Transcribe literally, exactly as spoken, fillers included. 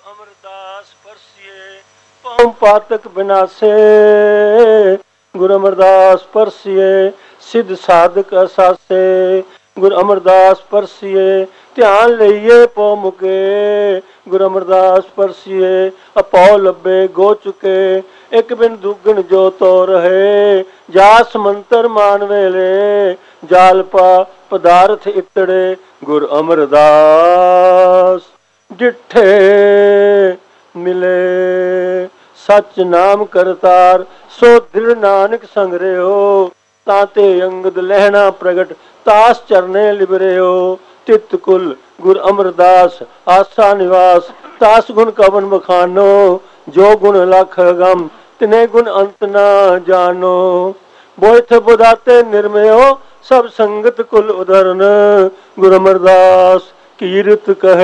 ਅਮਰਦਾਸ ਪਰਸੀਏ ਪਉ ਪਾਤਕ ਬਿਨਾਸੇ। ਗੁਰੂ ਅਮਰਦਾਸ ਪਰਸੀਏ ਸਿੱਧ ਸਾਧਕ ਅਸਾਸੇ। ਗੁਰੂ ਅਮਰਦਾਸ ਪਰਸੀਏ ਧਿਆਨ ਲਈਏ ਪਉ ਮੁਕੇ। ਗੁਰੂ ਅਮਰਦਾਸ ਪਰਸੀਏ ਅਪਉ ਲੱਭੇ ਗੋ ਚੁਕੇ। ਇੱਕ ਬਿਨ ਦੁਗਣ ਜੋ ਤੋ ਰਹੇ ਜਾਸ ਮੰਤਰ ਮਾਨ ਵੇਲੇ। ਜਾਲ ਪਾ ਪਦਾਰਥ ਇਤੜੇ ਗੁਰ ਅਮਰਦਾਸ ਡਿਠੇ ਮਿਲੇ। ਸੱਚ ਨਾਮ ਕਰਤਾਰ ਸੋ ਦ੍ਰਿੜ ਨਾਨਕ ਸੰਗ ਰਿਓ। ਤਾਂ ਤੇ ਅੰਗਦ ਲਹਿਣਾ ਪ੍ਰਗਟ ਤਾਸ ਚਰਨੇ ਲਿਬਰਿਓ। ਤਿਤ ਕੁਲ ਗੁਰ ਅਮਰਦਾਸ ਆਸਾ ਨਿਵਾਸ। ਤਾਸ ਗੁਣ ਕਵਨ ਬਖਾਨੋ ਜੋ ਗੁਣ ਲਖ ਗਮ ਤਿਨੇ ਗੁਣ ਅੰਤ ਨਾ ਜਾਨੋ। ਬੋਇਥ ਬੁਦਾਤੇ ਨਿਰਮਿਓ ਸਭ ਸੰਗਤ ਕੁਲ ਉਧਰਨ। ਗੁਰ ਅਮਰਦਾਸ ਕੀਰਤ ਕਹੇ